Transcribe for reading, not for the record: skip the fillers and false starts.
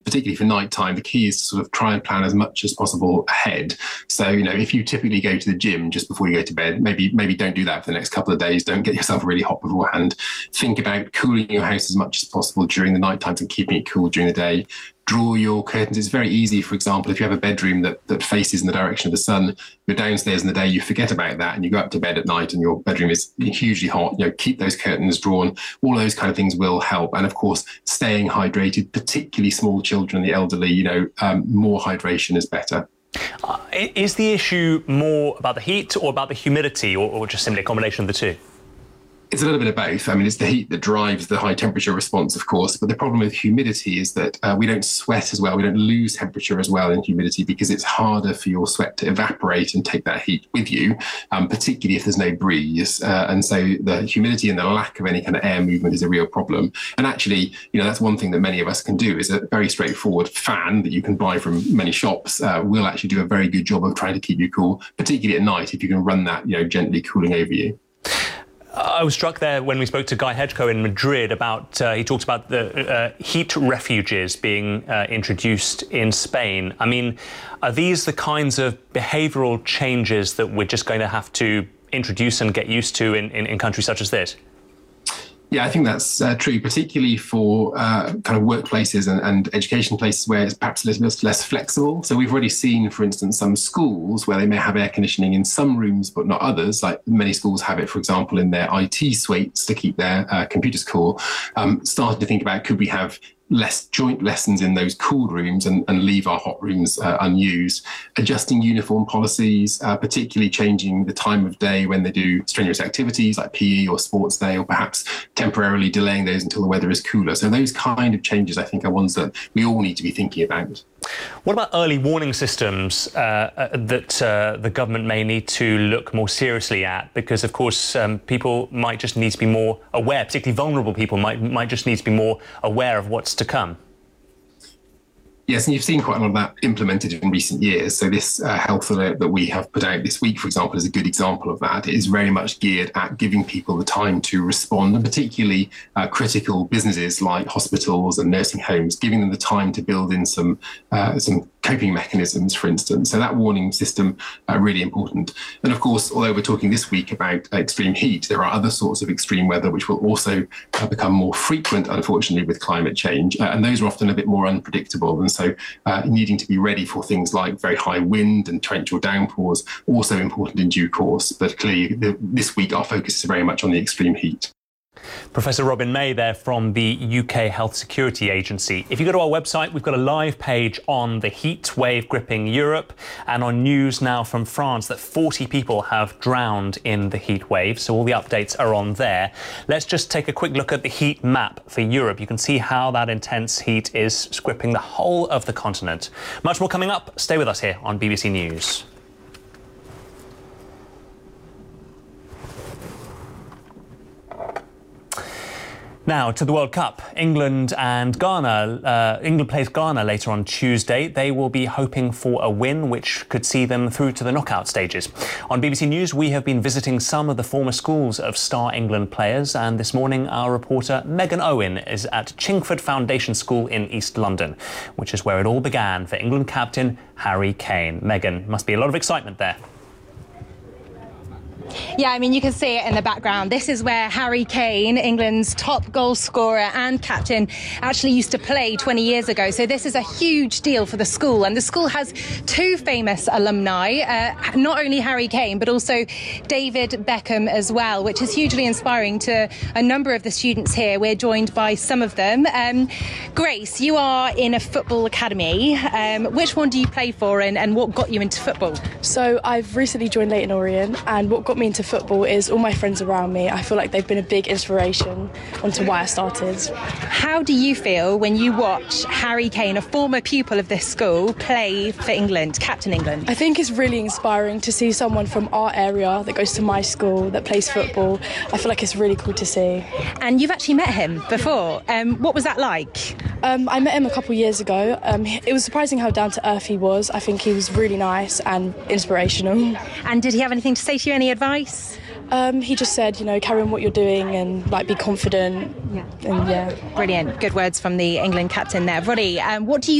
particularly for nighttime, the key is to sort of try and plan as much as possible ahead. So, if you typically go to the gym just before you go to bed, maybe don't do that for the next couple of days. Don't get yourself really hot beforehand. Think about cooling your house as much as possible during the night times and keeping it cool during the day. Draw your curtains. It's very easy, for example, if you have a bedroom that faces in the direction of the sun, you're downstairs in the day, you forget about that and you go up to bed at night and your bedroom is hugely hot. Keep those curtains drawn. All those kind of things will help. And of course, staying hydrated, particularly small children and the elderly, more hydration is better. Is the issue more about the heat or about the humidity, or just simply a combination of the two? It's a little bit of both. I mean, it's the heat that drives the high temperature response, of course, but the problem with humidity is that we don't sweat as well. We don't lose temperature as well in humidity because it's harder for your sweat to evaporate and take that heat with you, particularly if there's no breeze. And so the humidity and the lack of any kind of air movement is a real problem. And actually, that's one thing that many of us can do is a very straightforward fan that you can buy from many shops will actually do a very good job of trying to keep you cool, particularly at night if you can run that, gently cooling over you. I was struck there when we spoke to Guy Hedgecoe in Madrid about, he talks about the heat refuges being introduced in Spain. I mean, are these the kinds of behavioural changes that we're just going to have to introduce and get used to in countries such as this? Yeah, I think that's true, particularly for kind of workplaces and education places where it's perhaps a little bit less flexible. So we've already seen, for instance, some schools where they may have air conditioning in some rooms, but not others. Like many schools have it, for example, in their IT suites to keep their computers cool. Starting to think about, could we have less joint lessons in those cooled rooms and leave our hot rooms unused, adjusting uniform policies, particularly changing the time of day when they do strenuous activities like PE or sports day, or perhaps temporarily delaying those until the weather is cooler. So those kind of changes, I think, are ones that we all need to be thinking about. What about early warning systems that the government may need to look more seriously at? Because, of course, people might just need to be more aware, particularly vulnerable people might just need to be more aware of what's to come. Yes, and you've seen quite a lot of that implemented in recent years. So this health alert that we have put out this week, for example, is a good example of that. It is very much geared at giving people the time to respond, and particularly critical businesses like hospitals and nursing homes, giving them the time to build in some coping mechanisms, for instance. So that warning system, really important. And of course, although we're talking this week about extreme heat, there are other sorts of extreme weather which will also become more frequent, unfortunately, with climate change. And those are often a bit more unpredictable. And so needing to be ready for things like very high wind and torrential downpours, also important in due course. But clearly, this week, our focus is very much on the extreme heat. Professor Robin May there from the UK Health Security Agency. If you go to our website, we've got a live page on the heat wave gripping Europe, and on news now from France that 40 people have drowned in the heat wave. So all the updates are on there. Let's just take a quick look at the heat map for Europe. You can see how that intense heat is gripping the whole of the continent. Much more coming up. Stay with us here on BBC News. Now to the World Cup. England and Ghana. England plays Ghana later on Tuesday. They will be hoping for a win, which could see them through to the knockout stages. On BBC News, we have been visiting some of the former schools of star England players, and this morning our reporter Megan Owen is at Chingford Foundation School in East London, which is where it all began for England captain Harry Kane. Megan, must be a lot of excitement there. Yeah, I mean, you can see it in the background. This is where Harry Kane, England's top goal scorer and captain, actually used to play 20 years ago. So this is a huge deal for the school. And the school has two famous alumni, not only Harry Kane, but also David Beckham as well, which is hugely inspiring to a number of the students here. We're joined by some of them. Grace, you are in a football academy. Which one do you play for, and what got you into football? So I've recently joined Leyton Orient, and what got me into football is all my friends around me. I feel like they've been a big inspiration onto why I started. How do you feel when you watch Harry Kane, a former pupil of this school, play for England, captain England? I think it's really inspiring to see someone from our area that goes to my school that plays football. I feel like it's really cool to see. And you've actually met him before. What was that like? I met him a couple of years ago. It was surprising how down to earth he was. I think he was really nice and inspirational. And did he have anything to say to you, any advice? He just said, carry on what you're doing and be confident. Yeah. And yeah. Brilliant. Good words from the England captain there. Roddy, what do you